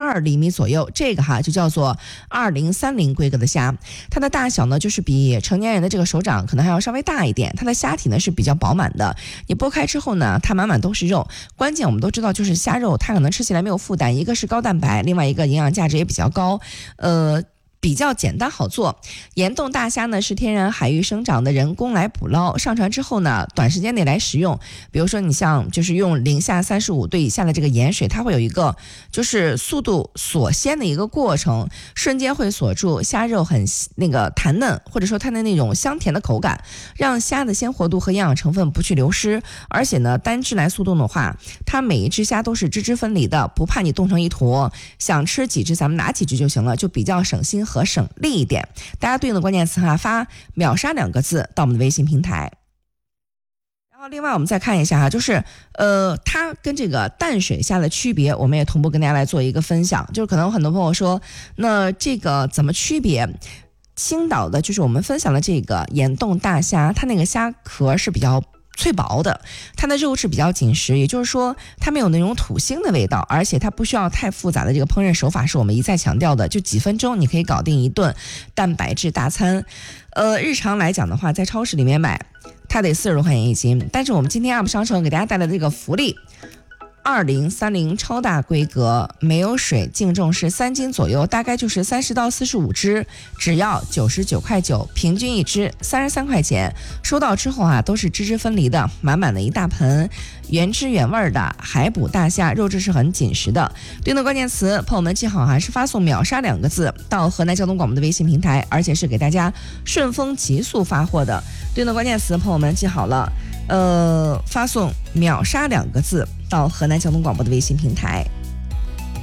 2厘米左右，这个就叫做2030规格的虾。它的大小呢，就是比成年人的这个手掌可能还要稍微大一点。它的虾体呢是比较饱满的，你剥开之后呢，它满满都是肉。关键我们都知道，就是虾肉它可能吃起来没有负担，一个是高蛋白，另外一个营养价值也比较高，比较简单好做。岩洞大虾呢是天然海域生长的，人工来捕捞，上船之后呢，短时间内来食用。比如说你像就是用零下35度以下的这个盐水，它会有一个就是速度锁鲜的一个过程，瞬间会锁住虾肉很那个弹嫩，或者说它的那种香甜的口感，让虾的鲜活度和营养成分不去流失。而且呢，单只来速冻的话，它每一只虾都是汁汁分离的，不怕你冻成一坨，想吃几只咱们拿几只就行了，就比较省心和省力一点。大家对应的关键词发秒杀2个字到我们的微信平台。然后另外我们再看一下就是它跟这个淡水虾的区别，我们也同步跟大家来做一个分享。就是可能很多朋友说，那这个怎么区别？青岛的就是我们分享的这个岩洞大虾，它那个虾壳是比较脆薄的，它的肉质比较紧实，也就是说它没有那种土腥的味道，而且它不需要太复杂的这个烹饪手法，是我们一再强调的，就几分钟你可以搞定一顿蛋白质大餐。日常来讲的话，在超市里面买它得40多块钱一斤，但是我们今天 UP 商城给大家带来的这个福利，2030超大规格，没有水，净重是3斤左右，大概就是30到45只，只要99.9块，平均一只33块钱。收到之后都是汁汁分离的，满满的一大盆，原汁原味的海捕大虾，肉质是很紧实的。对应的关键词，朋友们记好是发送秒杀2个字到河南交通广播的微信平台，而且是给大家顺丰急速发货的。对应的关键词，朋友们记好了，发送秒杀2个字到河南交通广播的微信平台。